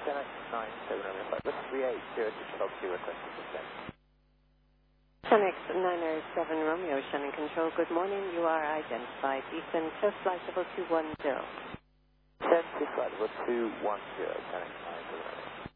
10X97 Romeo Flight with 380 to Shuttle 2 requested descent. 10X907 Romeo, Shannon Control, good morning. You are identified. Descend to flight level 210. 10 to flight level 210, 10X97 Romeo.